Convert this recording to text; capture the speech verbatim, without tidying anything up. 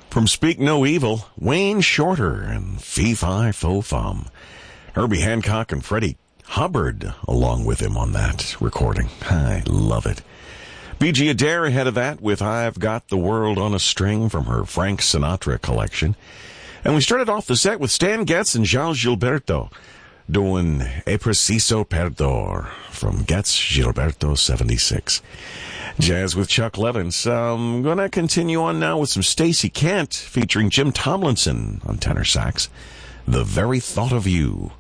From Speak No Evil, Wayne Shorter and Fee Fi Fo Fum. Herbie Hancock and Freddie Hubbard along with him on that recording. I love it. B G Adair ahead of that with I've Got the World on a String from her Frank Sinatra collection. And we started off the set with Stan Getz and Gilles Gilberto doing E Preciso Perdor from Getz Gilberto seventy-six. Jazz with Chuck Levin. So I'm going to continue on now with some Stacey Kent featuring Jim Tomlinson on tenor sax. The Very Thought of You.